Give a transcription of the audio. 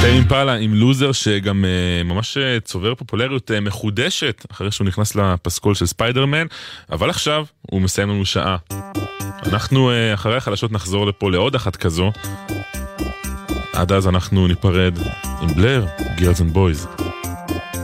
אימפלה עם לוזר שגם ממש צובר פופולריות מחודשת אחרי שהוא נכנס לפסקול של ספיידרמן, אבל עכשיו הוא מסיים לנו שעה. אנחנו אחרי החדשות נחזור לפה לעוד אחת כזו. עד אז אנחנו ניפרד עם בלר, Girls and Boys.